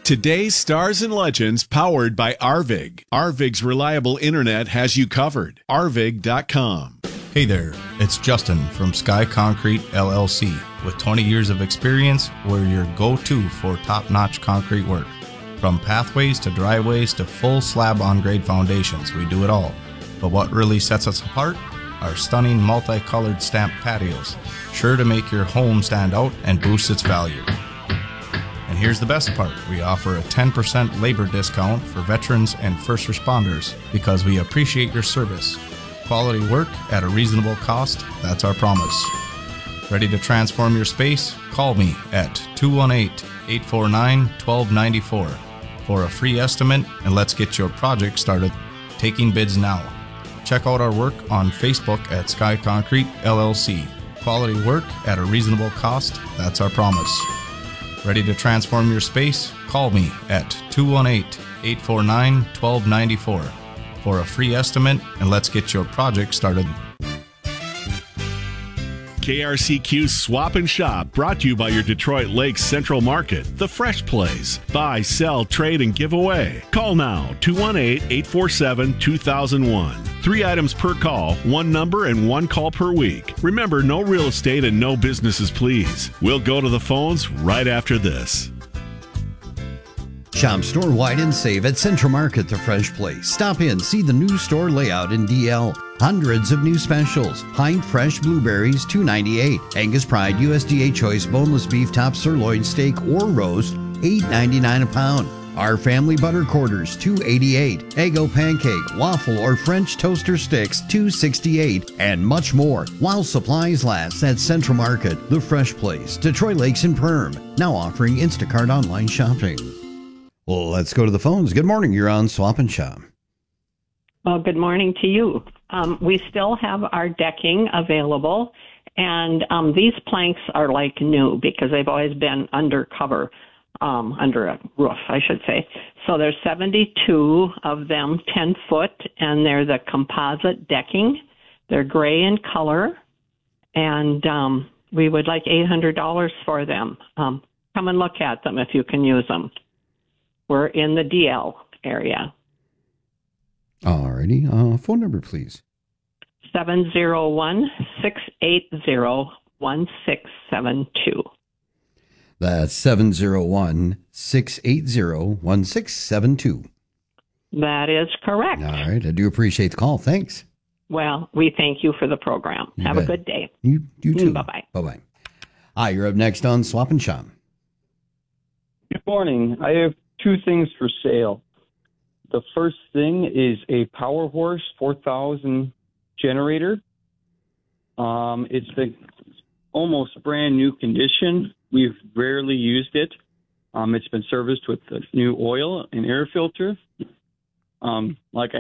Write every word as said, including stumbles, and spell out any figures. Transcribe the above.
Today's stars and legends powered by Arvig. Arvig's reliable internet has you covered. arvig dot com. Hey there, it's Justin from Sky Concrete L L C. With twenty years of experience, we're your go-to for top-notch concrete work. From pathways to driveways to full slab on-grade foundations, we do it all. But what really sets us apart? Our stunning multicolored stamped patios, sure to make your home stand out and boost its value. And here's the best part. We offer a ten percent labor discount for veterans and first responders because we appreciate your service. Quality work at a reasonable cost, that's our promise. Ready to transform your space? Call me at two one eight, eight four nine, one two nine four for a free estimate, and let's get your project started. Taking bids now. Check out our work on Facebook at Sky Concrete L L C. Quality work at a reasonable cost, that's our promise. Ready to transform your space? Call me at two one eight, eight four nine, one two nine four for a free estimate, and let's get your project started. K R C Q Swap and Shop, brought to you by your Detroit Lakes Central Market, the Fresh Place. Buy, sell, trade, and give away. Call now, two one eight, eight four seven, two thousand one. Three items per call, one number, and one call per week. Remember, no real estate and no businesses, please. We'll go to the phones right after this. Shop store wide and save at Central Market, the Fresh Place. Stop in, see the new store layout in D L. Hundreds of new specials. Pint fresh blueberries, two ninety-eight. Angus Pride U S D A choice boneless beef top sirloin steak or roast, eight ninety-nine a pound. Our family butter quarters, two eighty-eight. Eggo pancake, waffle or French toaster sticks, two sixty-eight, and much more. While supplies last at Central Market, the Fresh Place, Detroit Lakes and Perm. Now offering Instacart online shopping. Well, let's go to the phones. Good morning. You're on Swap and Shop. Well, good morning to you. Um, we still have our decking available, and um, these planks are like new because they've always been under cover, um, under a roof, I should say. So there's seventy-two of them, ten foot, and they're the composite decking. They're gray in color, and um, we would like eight hundred dollars for them. Um, come and look at them if you can use them. We're in the D L area. All righty. Uh, phone number, please. seven zero one, six eight zero, one six seven two. That's seven zero one, six eight zero, one six seven two. That is correct. All right. I do appreciate the call. Thanks. Well, we thank you for the program. You Have bet. a good day. You, you too. Bye-bye. Bye-bye. Hi, you're up next on Swap and Shop. Good morning. I have two things for sale. The first thing is a Power Horse four thousand generator. Um, it's the almost brand new condition. We've rarely used it. Um, it's been serviced with the new oil and air filter. Um, like I